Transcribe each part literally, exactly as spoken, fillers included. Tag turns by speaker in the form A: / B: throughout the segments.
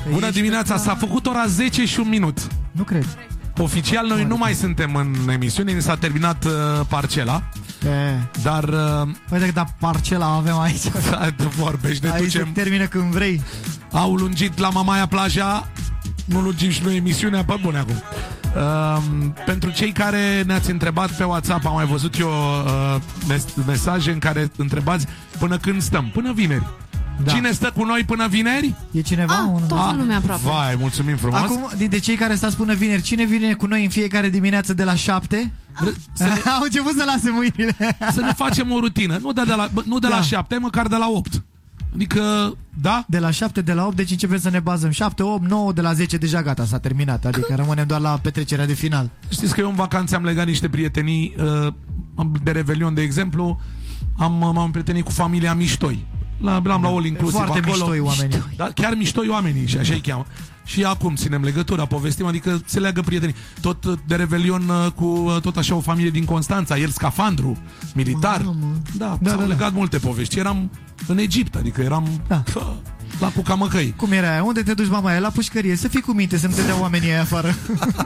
A: Bună dimineața, s-a făcut ora zece și un minut.
B: Nu cred.
A: Oficial noi nu mai suntem în emisiune, ni s-a terminat uh, parcela.
B: E.
A: Dar uh,
B: uite câtă parcela avem aici.
A: Vorbești, ne
B: aici
A: ducem.
B: se termină când vrei.
A: Au lungit la Mamaia plaja. Nu lungim și noi emisiunea, pe bune acum. Uh, pentru cei care ne-ați întrebat pe WhatsApp, am mai văzut eu uh, mes- mesaje în care întrebați până când stăm. Până vineri. Da. Cine stă cu noi până vineri?
B: E cineva?
C: Ah,
B: un...
C: toată lumea aproape.
A: Vai, mulțumim frumos.
B: Acum, dintre cei care stați până vineri, cine vine cu noi în fiecare dimineață de la șapte? Ne... Au început să lase mâinile.
A: Să ne facem o rutină. Nu de, de la, nu de da. la șapte, măcar de la opt. Adică, da?
B: De la șapte, de la opt, deci începem să ne bazăm. șapte, opt, nouă, de la zece deja gata, s-a terminat. Adică rămânem doar la petrecerea de final.
A: Știți că eu în vacanțe am legat niște prietenii uh, de Revelion, de exemplu. Am, m-am prietenit cu familia Miștoi. L-am la, la all inclusiv
B: foarte
A: acolo.
B: miștoi oamenii.
A: Da, chiar miștoi oamenii și așa-i cheamă. Și acum ținem legătura, povestim, adică se leagă prietenii. Tot de Revelion cu tot așa o familie din Constanța, el scafandru, militar. Mamă. Da, da, s-au da, legat da. multe povești. Eram în Egipt, adică eram da. la Cucamăcăi.
B: Cum era aia? Unde te duci, mama aia? La pușcărie. Să fii cu minte, să nu te dea oamenii aia afară.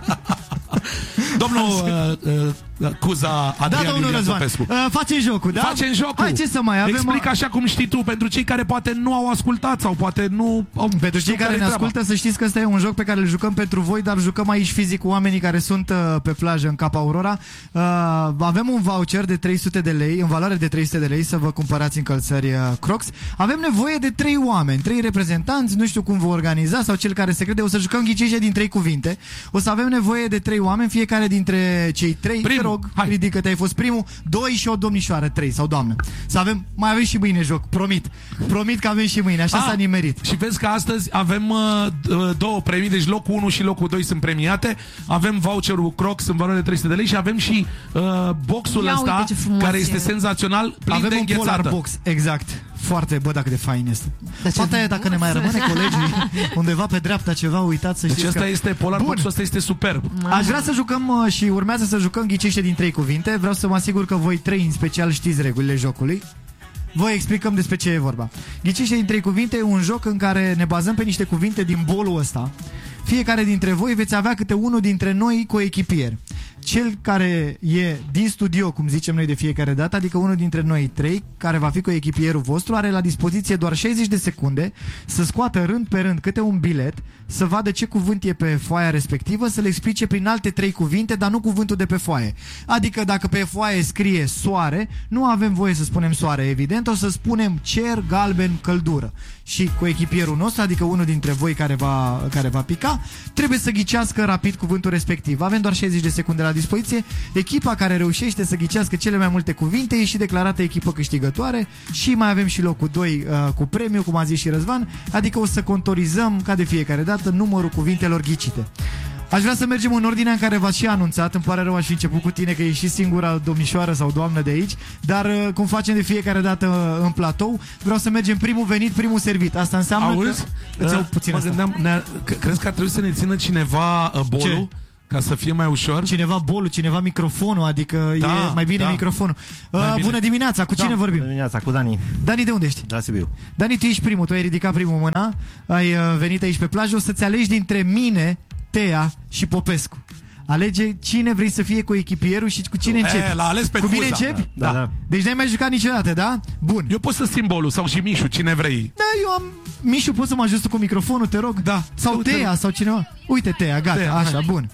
A: Domnul uh, uh, Cuza Adrian
B: da, domnul Răzvan, uh, facem jocul, da?
A: Facem jocul.
B: Hai, ce să mai avem?
A: Explic așa cum știi tu, pentru cei care poate nu au ascultat sau poate nu au...
B: Pentru cei care ne treaba. ascultă, să știți că ăsta e un joc pe care îl jucăm pentru voi, dar jucăm aici fizic cu oamenii care sunt uh, pe plajă în Cap Aurora. Uh, avem un voucher de trei sute de lei, în valoare de trei sute de lei, să vă cumpărați încălțări uh, Crocs. Avem nevoie de trei oameni, trei reprezentanți, nu știu cum vă organiza, sau cel care se crede. O să jucăm ghicește din trei cuvinte. O să avem nevoie de trei oameni, fiecare dintre cei trei. Te rog, hai. Ridică-te, ai fost primul. Doi și o domnișoară, trei sau doamnă. Să avem, mai avem și mâine joc, promit. Promit că avem și mâine, așa s-a nimerit.
A: Și vezi că astăzi avem uh, două premii, deci locul unu și locul doi sunt premiate. Avem voucherul Crocs în valoare de trei sute de lei și avem și uh, boxul Ia ăsta care este senzațional, plin
B: avem
A: de
B: un
A: înghețată.
B: polar box, exact. Foarte, bă, dacă de fain este. Poate aia, dacă ne mai rămâne colegii undeva pe dreapta ceva, uitați să știți.
A: Deci asta
B: că...
A: este polar box, ăsta este superb.
B: Aș vrea să jucăm uh, și urmează să jucăm ghicește din trei cuvinte. Vreau să mă asigur că voi trei în special știți regulile jocului. Vă explicăm despre ce e vorba. Ghicește din trei cuvinte e un joc în care ne bazăm pe niște cuvinte din bolul ăsta. Fiecare dintre voi veți avea câte unul dintre noi coechipier. Cel care e din studio, cum zicem noi de fiecare dată, adică unul dintre noi trei, care va fi coechipierul vostru, are la dispoziție doar șaizeci de secunde să scoată rând pe rând câte un bilet, să vadă ce cuvânt e pe foaia respectivă, să le explice prin alte trei cuvinte, dar nu cuvântul de pe foaie. Adică dacă pe foaie scrie soare, nu avem voie să spunem soare, evident, o să spunem cer, galben, căldură. Și coechipierul nostru, adică unul dintre voi care va, care va pica, trebuie să ghicească rapid cuvântul respectiv. Avem doar șaizeci de secunde la dispoziție. Echipa care reușește să ghicească cele mai multe cuvinte e și declarată echipă câștigătoare. Și mai avem și locul doi uh, cu premiu, cum a zis și Răzvan. Adică o să contorizăm, ca de fiecare dată, numărul cuvintelor ghicite. Aș vrea să mergem în ordinea în care v-ați și anunțat. Îmi pare rău, aș fi început cu tine, că e și singura domnișoară sau doamnă de aici. Dar cum facem de fiecare dată în platou, vreau să mergem primul venit, primul servit. Asta înseamnă
A: Auzi?
B: că îți iau puțin
A: mă gândeam, ne crezi că ar trebui să ne țină cineva uh, bolul? Ce? Ca să fie mai ușor?
B: Cineva bolul, cineva microfonul, adică da, e mai bine da. microfonul. Uh, mai bine. Bună dimineața, cu da. cine vorbim?
D: Bună dimineața, cu Dani.
B: Dani, de unde ești?
D: Da, Sibiu.
B: Dani, tu ești primul, tu ai ridicat primul mâna, ai uh, venit aici pe plajă, o să-ți alegi dintre mine, Tea și Popescu. Alege cine vrei să fie coechipierul și cu cine începi.
A: L-a ales pe
B: cu mine
A: Cuza.
B: începi?
D: Da. Da.
B: Deci n-ai mai jucat niciodată, da? Bun.
A: Eu pot să simbolul sau și Mișu, cine vrei.
B: Da, eu am... Mișu, poți să mă ajut cu microfonul, te rog?
A: Da.
B: Sau Tea, sau cineva. Uite, Tea, gata, Tea, așa, hai. Bun.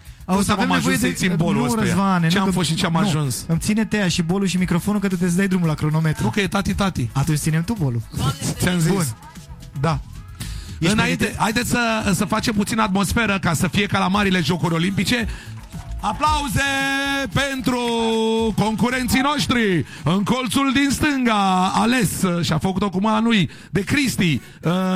A: O să avem ajuns să-i țin bolul ăsta.
B: Răzvane,
A: ce
B: nu,
A: am
B: că...
A: fost și ce am
B: nu.
A: ajuns.
B: Îmi ține Tea și bolul și microfonul, că tu te dai drumul la cronometru.
A: Nu, că e tati-tati.
B: Atunci ținem tu bolul.
A: Ți-am zis.
B: Bun. Da.
A: Ești Înainte, haideți să, să facem puțin atmosferă ca să fie ca la marile jocuri olimpice. Aplauze pentru concurenții noștri. În colțul din stânga ales și a făcut-o cu mâna lui de Cristi uh,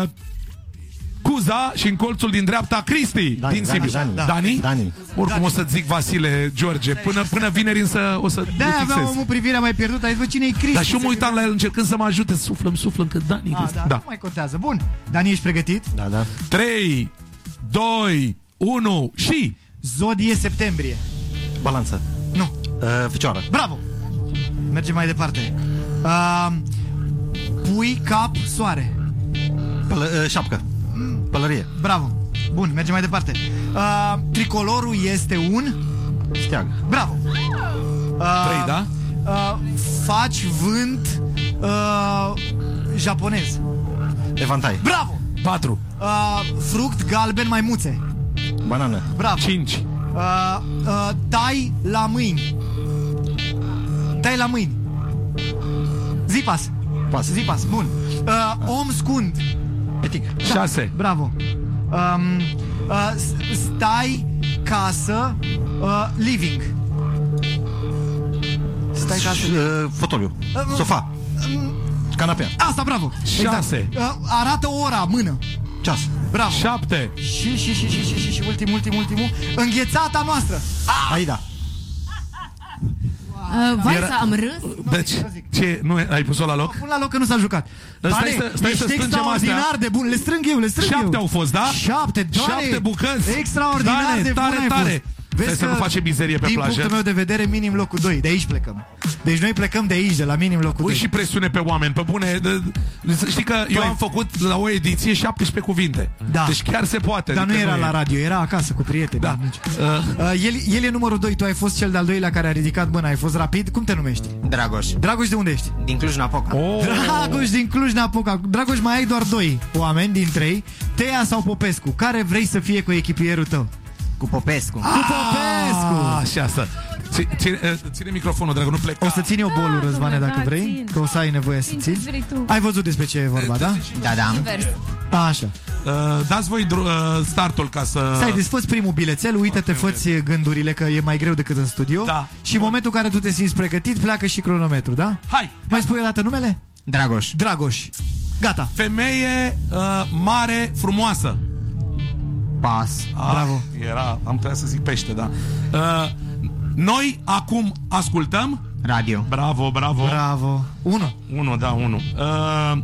A: Cuza și în colțul din dreapta Cristi Dani, din Sibiu. Dani, Dani? Dani?
D: Dani.
A: Oricum
B: Dani.
A: o să zic Vasile, George. Până, până vineri însă o să
B: Da, aveam omul privirea mai pierdută. Ai văzut cine e Cristi?
A: Dar și eu mă uitam la el încercând să mă ajute. Suflăm, suflăm că Dani.
B: A, da, da. Nu mai contează. Bun. Dani, ești pregătit?
D: Da, da.
A: trei, doi, unu și...
B: Zodie septembrie.
D: Balanță.
B: Nu.
D: Uh, Fecioară.
B: Bravo. Mergem mai departe. Uh, pui, cap, soare.
D: Păl- uh, șapcă. Păl- copilărie.
B: Bravo. Bun, mergem mai departe. Uh, tricolorul este un...
D: Steag.
B: Bravo. Uh,
A: Trei, da?
B: Uh, faci vânt uh, japonez.
D: Evantai.
B: Bravo.
A: Patru.
B: Uh, fruct galben maimuțe.
D: Banană.
B: Bravo.
A: Cinci.
B: Uh, uh, tai la mâini. Tai la mâini. Zipas.
D: Pas.
B: Zipas, bun. Uh, om scund.
D: Etic.
A: Șase.
B: Bravo. Um, uh, stai casă uh, living. Stai casă.
D: Uh, fotoliu. Sofa. Canapea.
B: Asta, bravo.
A: Șase.
B: Exact. Uh, arată ora, mână.
D: Ceas.
B: Bravo.
A: Șapte.
B: Și, și, și, și, și, și, și ultimul, ultimul, ultimul. Înghețata noastră.
D: Aida.
C: Uh, vai
A: Era-
C: să am râs.
A: Deci, ce, nu ai pus-o la loc?
B: Pun la loc că nu s-a jucat.
A: Stai
B: Doamne,
A: să- stai
B: ești
A: să strângem
B: extraordinar
A: astea.
B: de bun. Le strâng eu, le strâng
A: Șapte
B: eu.
A: au fost, da?
B: Șapte, doamne.
A: Șapte bucăți.
B: Extraordinar
A: Tare,
B: de bun
A: tare,
B: ai
A: tare.
B: fost.
A: Stai
B: Vezi
A: să
B: că,
A: nu facem mizerie pe
B: din
A: plajă.
B: punctul meu de vedere, minim locul doi. De aici plecăm. Deci noi plecăm de aici, de la minim locul
A: Ui
B: doi.
A: și presiune pe oameni, pe bune. de- de- Știi că eu
B: Păi-
A: am făcut la o ediție șaptesprezece cuvinte.
B: Da.
A: Deci chiar se poate.
B: Dar nu
A: adică
B: era
A: e.
B: la radio, era acasă cu prieteni.
A: Da.
B: Nici.
A: Uh,
B: Uh, el, el e numărul doi, tu ai fost cel de-al doilea care a ridicat mâna, ai fost rapid. Cum te numești?
E: Dragoș,
B: Dragoș, de unde ești?
E: din Cluj-Napoca.
A: oh.
B: Dragoș din Cluj-Napoca. Dragoș, mai ai doar doi oameni din trei, Tea sau Popescu. Care vrei să fie cu echipierul tău?
E: Cu Popescu.
B: Cu Popescu!
A: Ah, și asta. Ține, ține, ține microfonul, dragul, nu pleca.
B: O să țin eu bolul,
C: Da,
B: Răzvane,
C: domnule,
B: dacă
C: da,
B: vrei,
C: țin.
B: că o să ai nevoie să
C: Țin
B: ții.
C: ce vrei tu.
B: Ai văzut despre ce e vorba, da?
E: Da, da.
C: Invers.
B: Așa.
A: Uh, dați voi dru- uh, startul ca să...
B: Stai, desfăți primul bilețel, uite-te, fă-ți gândurile, că e mai greu decât în studio.
A: Da.
B: Și în momentul în care tu te simți pregătit, pleacă și cronometru, da?
A: Hai!
B: Mai spui o dată numele?
E: Dragoș.
B: Dragoș. Gata.
A: Femeie uh, mare, frumoasă.
E: Pas.
A: Ah,
B: Bravo.
A: Era, am trebuit să zic pește, da. Uh, noi acum ascultăm.
E: Radio.
A: Bravo, bravo.
B: Bravo. Unu.
A: Unu, da, unu. Uh,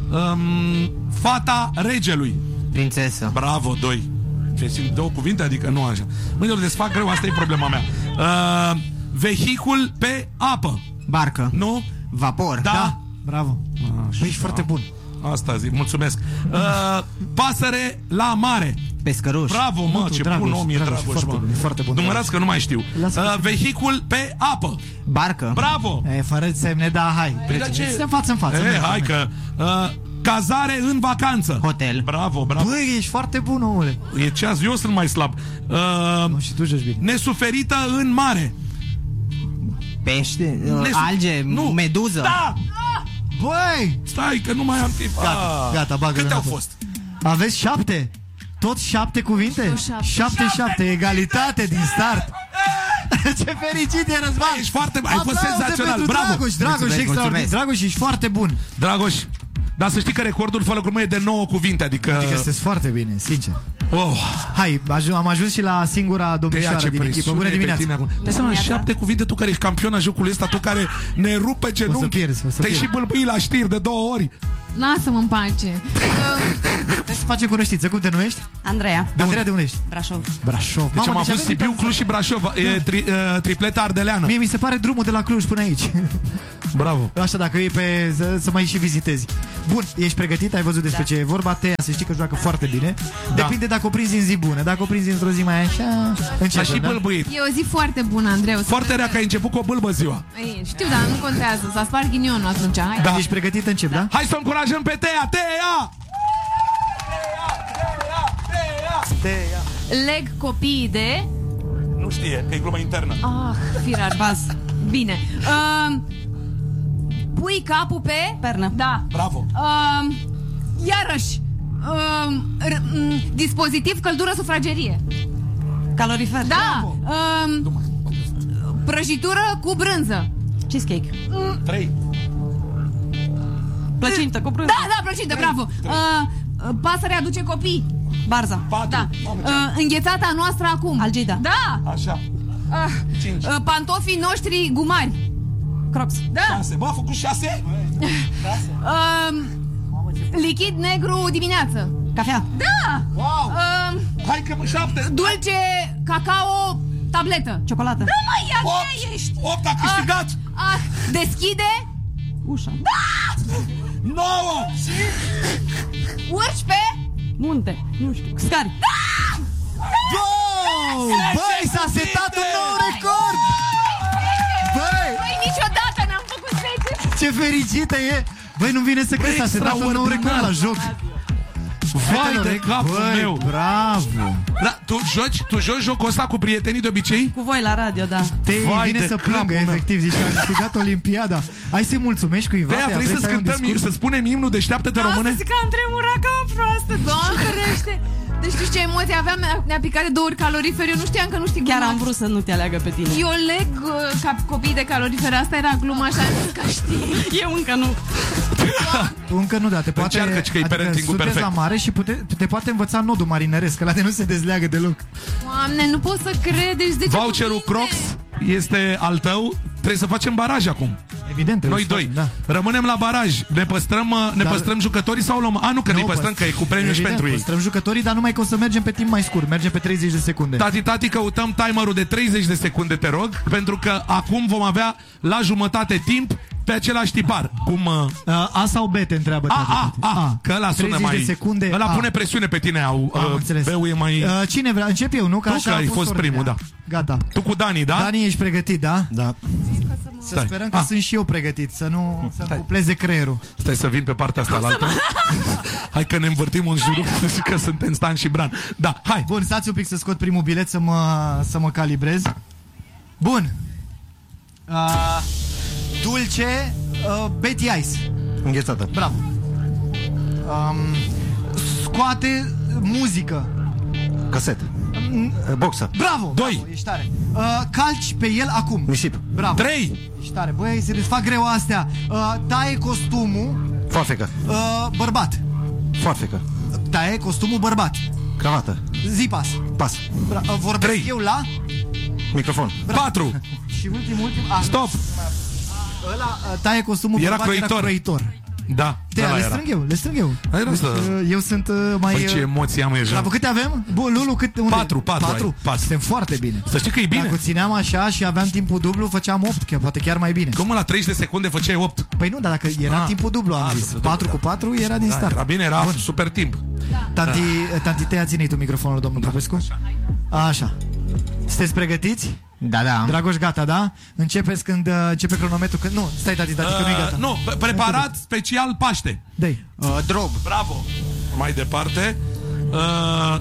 A: um, fata regelui.
E: Prințesă.
A: Bravo, doi. Ce simt două cuvinte, adică nu așa. Mâine o desfac greu, asta e problema mea. Uh, vehicul pe apă.
E: Barcă.
A: Nu?
E: Vapor.
A: Da.
B: Da. Bravo. Păi ești foarte bun.
A: Asta zic, mulțumesc. Uh, pasăre la mare.
E: Pescăruș.
A: Bravo, mă,
B: Nu, tu,
A: ce
B: Dragoș,
A: bun om e
B: Dragoș,
A: Dragoș,
B: foarte
A: mă.
B: bun, e foarte bun,
A: Numărați că nu mai știu.
B: Lasă-mă
A: Uh,
B: să-
A: vehicul pe apă.
E: Barcă.
A: Bravo.
B: E, fără semne, da, hai.
A: dar ce-
B: Să față în față.
A: E,
B: merge,
A: hai
B: merge.
A: că... Uh, cazare în vacanță.
E: Hotel.
A: Bravo, bravo.
B: Băi, ești foarte bun, omule.
A: E ceas, eu sunt mai slab. Uh,
B: Nu, și tu joci bine.
A: nesuferită în mare.
E: Pește. uh,
A: Nesu-
E: Alge.
A: Nu.
E: Meduză.
A: Da!
B: Băi!
A: Stai că nu mai am timp.
B: Gata,
A: Ah.
B: gata, bagă-le
A: Câte au
B: înapoi.
A: fost?
B: Aveți șapte? Tot șapte cuvinte?
C: Tot șapte.
B: Șapte, șapte, egalitate din start. Ce fericit e, Răzvan!
A: Ești foarte... Ai fost
B: Aplauze
A: senzațional,
B: pentru
A: bravo!
B: Dragoș, Dragoș,
E: Mulțumesc,
B: extraordinar.
E: mulțumesc.
B: Dragoș, ești foarte bun.
A: Dragoș, dar să știi că recordul fără glumă e de nouă cuvinte, adică...
B: Adică sunteți foarte bine, sincer.
A: Oh,
B: Hai, aj- am ajuns și la singura
A: te ia
B: domnișoară
A: ce
B: din echipă.
A: presiune
B: Bună
A: pe
B: dimineața!
A: tine acum. Dai seama,
C: dimineața.
A: șapte cuvinte, tu care ești campiona jocului ăsta, tu care ne rupe genunchi.
B: pierzi, o să
A: Te-ai
B: pierzi.
A: și bâlbâi la știri de două ori.
C: Lasă-mă în pace.
B: Trebuie să facem cunoștință. Cum te numești?
F: Andreea,
B: Andreea, de unde ești?
F: Brașov.
B: Brașov.
A: Deci am
B: Mamă,
A: avut
B: avem
A: Sibiu, Cluj și Brașov. E tri, uh, tripleta ardeleană.
B: Mie mi se pare drumul de la Cluj până aici.
A: Bravo.
B: Așa, dacă e pe... Să, să mai și vizitezi. Bun, ești pregătit? Ai văzut despre
F: Da.
B: ce e vorba? Tea, să știi că joacă foarte bine.
A: Da.
B: Depinde dacă o prinzi în zi bună. Dacă o prinzi într-o zi mai așa...
A: S-a
B: Încet,
A: și
B: da?
A: bâlbâit.
C: E o zi foarte bună, Andreu. să
A: Foarte
C: vezi
A: rea
C: că-
A: că ai început cu o bâlbă ziua.
C: Ei, știu, dar nu contează. S-a spart ghinionul atunci. Hai.
A: Da.
B: Ești pregătit? Încep, da?
A: Hai să o încurajăm pe Tea! Tea!
B: Tea.
C: Leg copiii de...
A: Nu știe, că e glumă internă.
C: Ah, firar.
F: Vas.
C: Bine. Um, pui capul pe...
F: Pernă.
C: Da.
A: Bravo.
C: Um, iarăși. Um, r- m, dispozitiv căldură sufragerie.
F: Calorifer.
C: Da. Um, prăjitură cu brânză.
F: Cheesecake.
A: Trei.
F: Plăcintă cu brânză.
C: Da, da, plăcintă, bravo. Uh, uh, pasărea aduce copii.
F: Barza.
A: Patru.
C: Da.
A: Mamă, ce-
C: Uh, înghețata noastră acum.
F: Algida.
C: Da.
A: Așa.
C: Uh,
A: Cinci.
C: uh, pantofii noștri gumari.
F: Crocs.
C: Da.
A: Șase. Bă, a făcut șase?
C: Uh, lichid negru dimineață.
F: Cafea.
C: Da.
A: Wow.
C: Uh,
A: Hai că mă, șapte.
C: dulce cacao tabletă.
F: Ciocolată.
C: Nu mai ia,
A: Opt.
C: ești.
A: Opt a câștigat.
C: Ah, deschide.
F: Ușa.
A: Nouă.
C: Urci pe
F: Munte. Nu știu. Scari.
B: Wow! Băi, s-a setat un nou record! Băi,
C: Băi, niciodată n-am făcut zece.
B: ce fericită e! Băi, nu vine să crezi, s-a setat un nou record la joc.
A: Vai de capul
B: Băi,
A: meu.
B: bravo!
A: Da, tu joci, tu joci jocul ăsta cu prietenii de obicei?
F: Cu voi la radio, da.
B: Te
A: Vai
B: vine
A: de
B: să
A: capul
B: plângă,
A: meu.
B: efectiv, zici că a câștigat Olimpiada. Hai să-i mulțumești cuiva.
A: De-aia
B: te
A: vrei
B: apreci
A: să
B: ai un
A: cântăm,
B: discurs?
A: să spunem imnul Deșteaptă-te române?
C: Asta zic că am tremurat ca o proastă, Doamne ferește. Deci știi ce emoție aveam? Ne-a picat de două ori calorifer. Eu nu știam că nu știi
F: Chiar
C: gluma.
F: am vrut să nu te aleagă pe tine.
C: Eu leg uh, ca copii de calorifer. Asta era gluma, așa că știi.
F: Eu încă nu.
B: Încă nu, da, te poate...
A: Încearcă, ci că e parenting-ul
B: sunteți
A: perfect.
B: la mare și pute, te poate învăța nodul marinăresc, că la de nu se dezleagă deloc.
C: Doamne, nu pot să credeți. De ce
A: Voucherul
C: cuvinte?
A: Crocs este al tău. Trebuie să facem baraj acum.
B: Evident.
A: Noi
B: trebuie
A: doi.
B: să- Da.
A: Rămânem la baraj. Ne păstrăm, uh, ne
B: Dar-
A: păstrăm jucătorii sau luăm... A, nu, că
B: Nu,
A: ne păstrăm,
B: păst-
A: că e cu premiu și
B: Evident,
A: pentru ei.
B: păstrăm jucătorii, dar numai că o să mergem pe timp mai scurt. Mergem pe treizeci de secunde.
A: Tati, tati, căutăm timerul de treizeci de secunde, te rog, pentru că acum vom avea la jumătate timp pe același tipar. Cum... Uh,
B: Uh, A sau B te întreabă
A: a,
B: tati,
A: a,
B: tati.
A: a, că ăla sună
B: treizeci
A: mai...
B: de secunde.
A: Ăla
B: A.
A: pune presiune pe tine, au,
B: Am
A: uh,
B: înțeles.
A: B-ul e mai...
B: Uh, cine vrea? Încep eu, nu? Că
A: Tu,
B: așa
A: că
B: a
A: ai fost
B: ordinea.
A: primul, da.
B: Gata.
A: Tu cu Dani, da?
B: Dani, ești pregătit, da?
D: Da.
B: Să
A: Stai.
B: sperăm că
A: Ah.
B: sunt și eu pregătit, să nu să cupleze creierul.
A: Stai să vin pe partea asta la altă. Hai că ne învârtim în jurul și că suntem Stan și Bran. Da, hai.
B: Bun, stați un pic să scot primul bilet să mă, să mă calibrez. Bun. Uh, dulce uh, Betty Ice.
D: Înghețată.
B: Bravo. Um, scoate muzică.
D: Caset. Boxă.
B: Bravo!
A: Doi.
B: Bravo, ești tare. Uh, calci pe el acum.
D: Nisip.
B: Bravo.
A: Trei.
B: Ești tare. Băi, serios, fac greu astea. Uh, taie costumul
D: Foarfecă.
B: uh, bărbat.
D: Foarfecă.
B: Taie costumul bărbat.
D: Cravată.
B: Zi pas.
D: Pas.
B: Bra- uh, vorbesc
A: Trei.
B: eu la...
D: Microfon.
A: Patru.
B: Și ultimul, ultim... Ah,
A: Stop.
B: ăla uh, taie costumul
A: Era
B: bărbat,
A: croitor.
B: era croitor.
A: Da,
B: Te,
A: ăla
B: le
A: era.
B: strâng eu, le strâng eu.
A: Hai,
B: Deci,
A: să-
B: uh, eu sunt uh, mai...
A: Păi ce
B: uh,
A: emoții am eu.
B: Bravo, câte avem? Bun, Lulu, cât, unde?
A: Patru, patru ai,
B: patru.
A: patru.
B: Suntem foarte bine.
A: Să știi că e bine.
B: Dacă țineam așa și aveam timpul dublu, făceam opt, că poate chiar mai bine.
A: Cum la treizeci de secunde făceai opt?
B: Păi nu, dar dacă era
A: Ah.
B: timpul dublu, am
A: Ah,
B: zis.
A: dublu,
B: patru
A: da.
B: cu patru era din
A: Da,
B: start.
A: era bine, era
B: Bun.
A: super timp.
B: Tanti, tanti Tea, ține-i tu microfonul, domnul Popescu. Așa. Sunteți pregătiți?
E: Da, da.
B: Dragoș, gata, da? Începeți când uh, începe cronometru. Când... Nu, stai, tati, tati, că nu-i gata.
A: Uh, nu, pre- preparat special Paște.
B: Dă-i.
E: Uh, drog.
A: Bravo. Mai departe. Uh,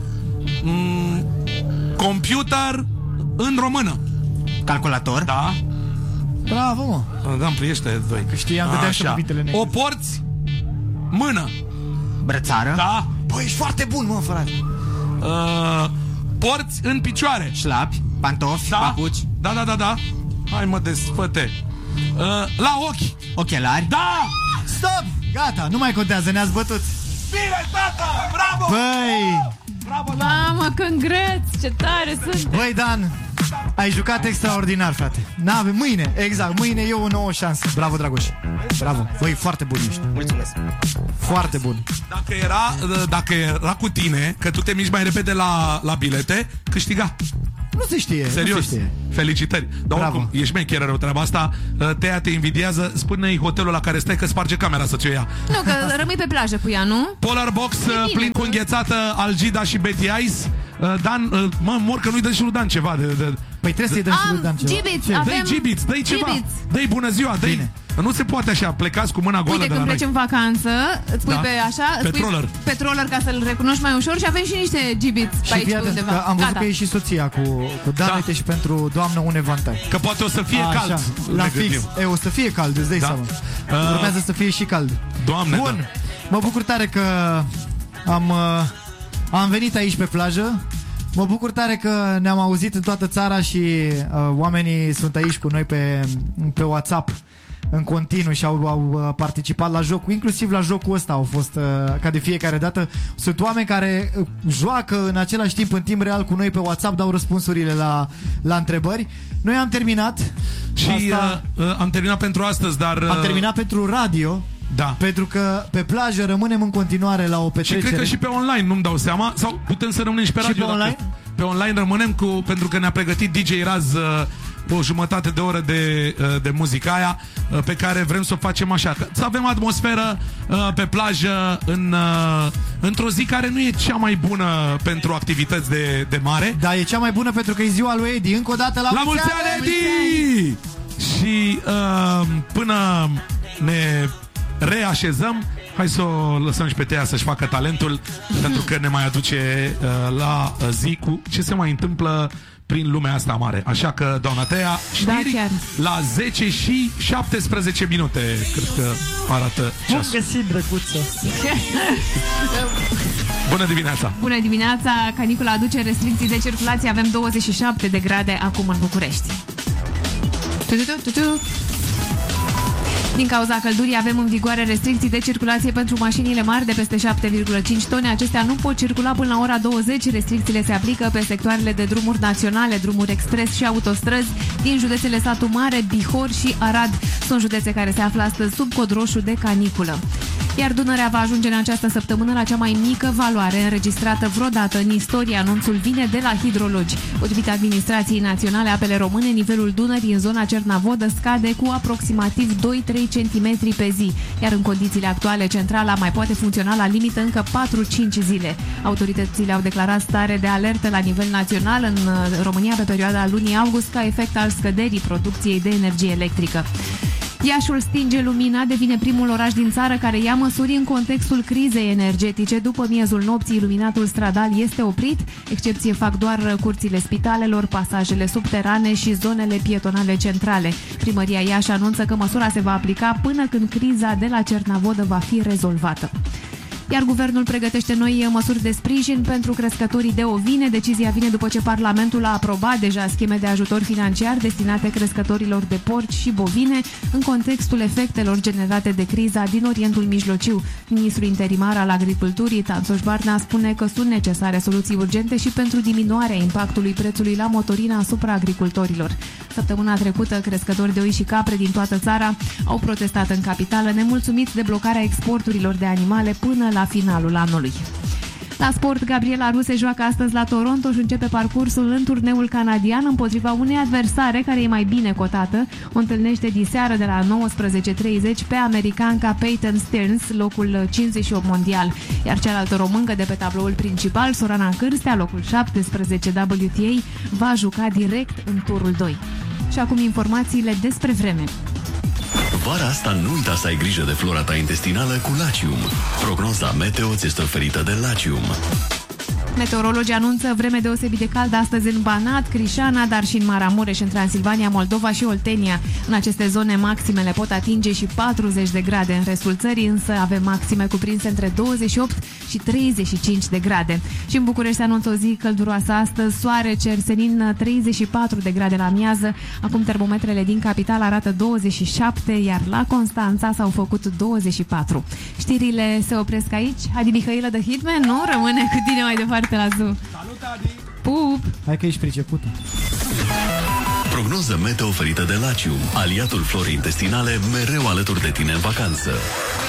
A: m- computer în română.
E: Calculator.
A: Da.
B: Bravo, mă.
A: Da, împliește doi.
B: Că știam, dădeam și
A: Așa.
B: cuvintele negre.
A: O porți mână.
E: Brățară.
A: Da.
B: Băi, ești foarte bun, mă, frate.
A: Uh, porți în picioare.
E: Șlapi. Pantofi.
A: Da.
E: Papuci.
A: Da, da, da, da. Hai mă, desfăte. Uh, la ochi.
E: Ochelari.
A: Da.
B: Stop! Gata, nu mai contează, ne-ați bătut.
A: Bine, tata. Bravo.
B: Băi,
A: Bravo, da.
C: Mamă, cângreți, ce tare sunt.
B: băi, Dan, ai jucat extraordinar, frate. N-ave, mâine, exact, mâine e o nouă șansă. Bravo, Dragoș. Bravo. Băi, foarte bun ești.
E: Mulțumesc.
B: Foarte bun.
A: Dacă era, dacă era cu tine, că tu te miști mai repede la, la bilete, câștiga.
B: Nu se știe. Nu
A: Serios.
B: se știe.
A: Felicitări. Dar
B: Bravo.
A: oricum, ești mecheră rău treaba asta. Tea te invidiază. Spune-i hotelul la care stai că sparge camera să ți-o ia.
C: Nu, că rămâi pe plajă cu ea, nu?
A: Polar Box
C: bine,
A: plin cu
C: bă.
A: înghețată, Algida și Betty Ice. Dan, mă, mor că nu-i dă și lui Dan ceva de... de
B: Păi trebuie să-i dăm și
C: Am
B: lui Dan ceva.
C: G-Bits,
B: Ce?
C: avem-
A: dă-i G-Bits, dă-i ceva.
C: G-Bits.
A: Dă-i bună ziua, dă-i.
B: Bine.
A: Nu se poate așa, plecați cu mâna goală
C: Uite,
A: de la
C: când
A: noi.
C: pleci în vacanță, îți pui
A: Da.
C: pe așa, îți pui
A: Petroller.
C: petroller ca să-l recunoști mai ușor și avem și niște G-Bits pe
B: Și
C: aici
B: fii
C: pe
B: atent,
C: undeva.
B: că am văzut
C: Gata.
B: că e și soția cu, cu Dan,
A: Da.
B: uite, și pentru doamnă un evantai.
A: Că poate o să fie
B: Așa,
A: cald.
B: la
A: ne
B: fix.
A: gândim.
B: E, o să fie cald, îți dai
A: Da.
B: seama.
A: Uh,
B: Urmează să fie și cald.
A: Doamne,
B: Bun,
A: da.
B: mă bucur tare că am, uh, am venit aici pe plajă. Mă bucur tare că ne-am auzit în toată țara și uh, oamenii sunt aici cu noi pe, pe WhatsApp în continuu și au, au uh, participat la jocul, inclusiv la jocul ăsta au fost uh, ca de fiecare dată. Sunt oameni care uh, joacă în același timp în timp real cu noi pe WhatsApp, dau răspunsurile la, la întrebări. Noi am terminat.
A: Și
B: Asta-
A: uh, uh, am terminat pentru astăzi, dar... Uh,
B: Am terminat pentru radio.
A: Da.
B: Pentru că pe plajă rămânem în continuare la o
A: Și
B: petrecere.
A: cred că și pe online, nu-mi dau seama. Sau putem să rămânem și pe
B: Și
A: radio.
B: pe
A: dacă-
B: online?
A: Pe online rămânem cu, pentru că ne-a pregătit D J Raz uh, o jumătate de oră de, de muzica aia pe care vrem să o facem așa. Să avem atmosferă pe plajă în, într-o zi care nu e cea mai bună pentru activități de, de mare.
B: Da, e cea mai bună pentru că e ziua lui Edi. Încă o dată la,
A: la mulți ani, Edi! Și uh, până ne reașezăm, hai să o lăsăm și pe Tea să-și facă talentul, pentru că ne mai aduce uh, la zi cu ce se mai întâmplă prin lumea asta mare. Așa că, doamna Tea, știri
C: da,
A: la zece și șaptesprezece minute. Cred că arată ceasul.
B: Bun găsit, drăguță!
A: Bună dimineața!
C: Bună dimineața! Canicula aduce restricții de circulație. Avem douăzeci și șapte de grade acum în București. Din cauza căldurii avem în vigoare restricții de circulație pentru mașinile mari de peste șapte virgulă cinci tone. Acestea nu pot circula până la ora douăzeci. Restricțiile se aplică pe sectoarele de drumuri naționale, drumuri expres și autostrăzi din județele Satu Mare, Bihor și Arad. Sunt județe care se află astăzi sub cod roșu de caniculă. Iar Dunărea va ajunge în această săptămână la cea mai mică valoare înregistrată vreodată în istorie. Anunțul vine de la hidrologi. Potrivit Administrației Naționale Apele Române, nivelul Dunării în zona Cernavodă scade cu aproximativ doi trei centimetri pe zi, iar în condițiile actuale centrala mai poate funcționa la limită încă patru cinci zile. Autoritățile au declarat stare de alertă la nivel național în România pe perioada lunii august ca efect al scăderii producției de energie electrică. Iașiul stinge lumina, devine primul oraș din țară care ia măsuri în contextul crizei energetice. După miezul nopții, iluminatul stradal este oprit. Excepție fac doar curțile spitalelor, pasajele subterane și zonele pietonale centrale. Primăria Iași anunță că măsura se va aplica până când criza de la Cernavodă va fi rezolvată. Iar guvernul pregătește noi măsuri de sprijin pentru crescătorii de ovine. Decizia vine după ce Parlamentul a aprobat deja scheme de ajutor financiar destinate crescătorilor de porci și bovine în contextul efectelor generate de criza din Orientul Mijlociu. Ministrul interimar al Agriculturii, Tanțoș Barna, spune că sunt necesare soluții urgente și pentru diminuarea impactului prețului la motorină asupra agricultorilor. Săptămâna trecută, crescători de oi și capre din toată țara au protestat în capitală, nemulțumiți de blocarea exporturilor de animale până la finalul anului. La sport, Gabriela Ruse joacă astăzi la Toronto și începe parcursul în turneul canadian împotriva unei adversare care e mai bine cotată. O întâlnește diseară de la nouăsprezece treizeci pe americanca Peyton Stearns, locul cincizeci și opt mondial. Iar cealaltă româncă de pe tabloul principal, Sorana Cârstea, locul șaptesprezece W T A, va juca direct în turul doi. Și acum informațiile despre vreme.
G: Vara asta nu uita să ai grijă de flora ta intestinală cu Lacium. Prognoza meteo ți este oferită de Lacium.
C: Meteorologii anunță vreme deosebit de caldă astăzi în Banat, Crișana, dar și în Maramureș, în Transilvania, Moldova și Oltenia. În aceste zone maximele pot atinge și patruzeci de grade. În restul țării însă avem maxime cuprinse între douăzeci și opt și treizeci și cinci de grade. Și în București se anunță o zi călduroasă astăzi, soare, cer senin, treizeci și patru de grade la miază. Acum termometrele din capital arată douăzeci și șapte, iar la Constanța s-au făcut douăzeci și patru. Știrile se opresc aici. Adi Mihailă de Hitman, nu? Rămâne cu tine mai departe la Zoo.
A: Salut, Adi!
C: Pup!
B: Hai că ești pricepută.
G: Prognoză meteo oferită de Lacium, aliatul florei intestinale mereu alături de tine în vacanță.